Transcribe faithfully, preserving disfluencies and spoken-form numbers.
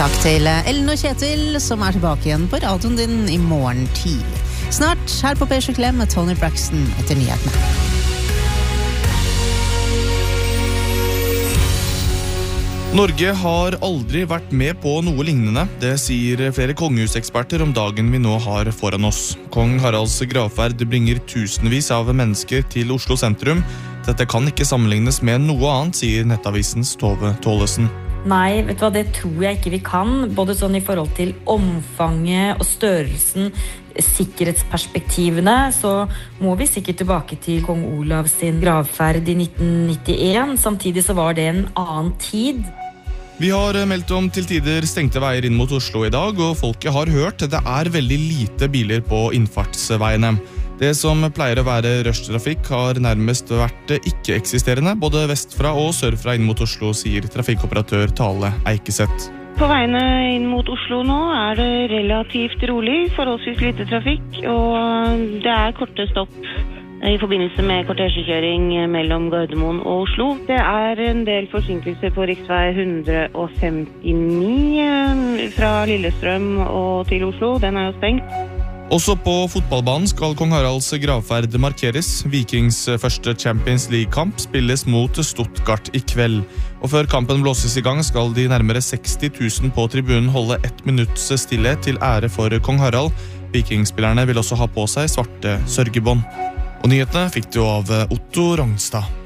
Takk til Ellen og Kjetil, som er tilbake igjen på radioen din i morgen tidlig. Snart her på P sju Klem med Tony Braxton etter nyhetene. Norge har aldri vært med på noe lignende. Det sier flere kongehuseksperter om dagen vi nå har foran oss. Kong Haralds gravferd bringer tusenvis av mennesker til Oslo sentrum. Dette kan ikke sammenlignes med noe annet, sier Nettavisens Tove Tålesen. Nei, vet du hva, det tror jeg ikke vi kan. Både sånn i forhold til omfanget og størrelsen, sikkerhetsperspektivene, så må vi sikkert tilbake til kong Olav sin gravferd i nitten nittien. Samtidig så var det en annen tid. Vi har meldt om til tider stengte veier inn mot Oslo i dag, og folket har hørt det er veldig lite biler på innfartsveiene. Det som pleier å være rushtrafikk har nærmest vært ikke-eksisterende, både vestfra og sørfra inn mot Oslo, sier trafikkoperatør Tale Eikeseth. På veiene inn mot Oslo nå er det relativt rolig, forholdsvis lite trafikk, og det er korte stopp i forbindelse med kortesjekjøring mellom Gardermoen og Oslo. Det er en del forsinkelser på riksvei ett hundre femtini fra Lillestrøm og til Oslo. Den er jo stengt. Også på fotballbanen skal kong Haralds gravferd markeres. Vikings første Champions League-kamp spilles mot Stuttgart i kveld. Og før kampen blåses i gang skal de nærmere seksti tusen på tribunen holde ett minutts stillhet til ære for kong Harald. Vikingspillerne vil også ha på seg svarte sørgebånd. Og nyhetene fikk du av Otto Rongstad.